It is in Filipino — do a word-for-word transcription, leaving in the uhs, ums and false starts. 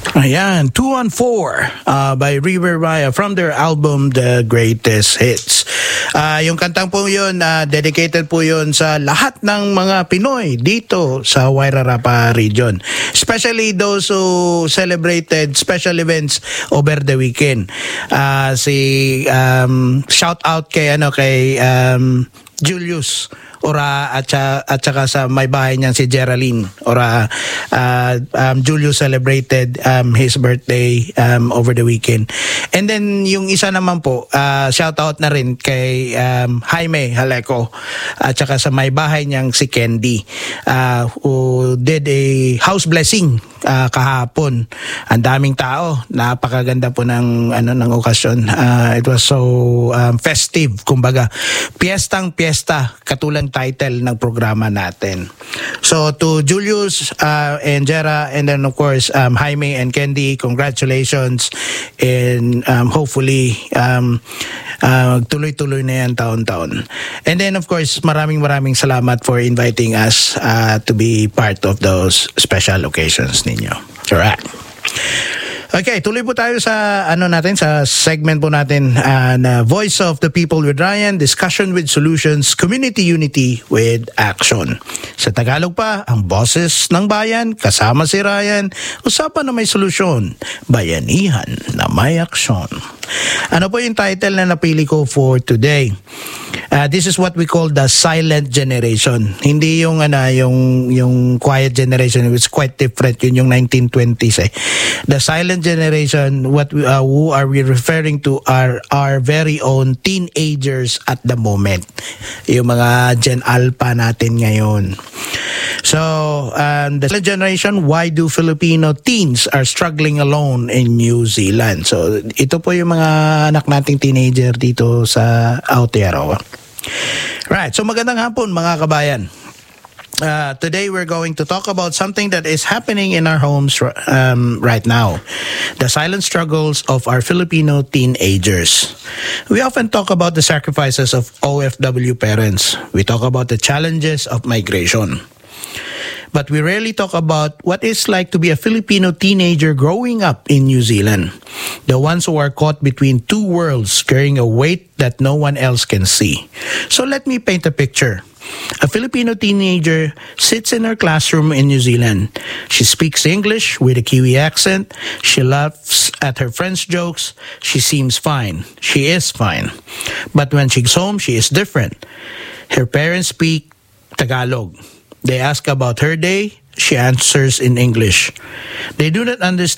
Ayan, two one four uh, by River Maya from their album The Greatest Hits. Uh, yung kantang po yun, uh, dedicated po yun sa lahat ng mga Pinoy dito sa Wairarapa region. Especially those who celebrated special events over the weekend. Uh, si um, shout out kay ano kay um, Julius Ora at, at saka sa may bahay niyang si Geraldine Ora. uh, um, Julius celebrated um, his birthday um, over the weekend. And then yung isa naman po, uh, shout out na rin kay um, Jaime Haleco at saka sa may bahay niyang si Candy, uh, who did a house blessing uh, kahapon. Ang daming tao, napakaganda po ng ano ng okasyon. Uh, it was so um, festive, kumbaga piyestang piyesta, katulad title ng programa natin. So to Julius uh, and Jera, and then of course um, Jaime and Candy, congratulations, and um, hopefully um, uh, tuloy-tuloy na yan taon-taon. And then of course maraming maraming salamat for inviting us uh, to be part of those special occasions ninyo. Correct. Okay, tuloy po tayo sa ano natin sa segment po natin uh, na Voice of the People with Ryan, Discussion with Solutions, Community Unity with Action. Sa Tagalog pa, ang boses ng bayan, kasama si Ryan, usapan na may solusyon, bayanihan na may aksyon. Ano po yung title na napili ko for today? Uh, this is what we call the silent generation. Hindi yung ano, yung yung quiet generation, it's quite different. Yun yung nineteen twenties eh. The silent generation, what we, uh, who are we referring to are our very own teenagers at the moment. Yung mga Gen Alpha natin ngayon. So, um, the silent generation, why do Filipino teens are struggling alone in New Zealand? So, ito po yung mga anak nating teenager dito sa Aotearoa. Right, so magandang hapon mga kabayan. Uh, today we're going to talk about something that is happening in our homes um, right now. The silent struggles of our Filipino teenagers. We often talk about the sacrifices of O F W parents. We talk about the challenges of migration. But we rarely talk about what it's like to be a Filipino teenager growing up in New Zealand. The ones who are caught between two worlds, carrying a weight that no one else can see. So let me paint a picture. A Filipino teenager sits in her classroom in New Zealand. She speaks English with a Kiwi accent. She laughs at her friends' jokes. She seems fine. She is fine. But when she goes home, she is different. Her parents speak Tagalog. They ask about her day. She answers in English. They do not understand